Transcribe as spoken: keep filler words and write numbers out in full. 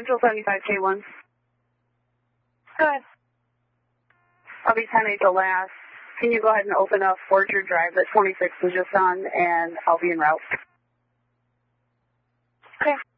Central seventy-five K one. Go ahead. I'll be ten eight the last. Can you go ahead and open up Orchard Drive that twenty-six was just on, and I'll be en route. Okay.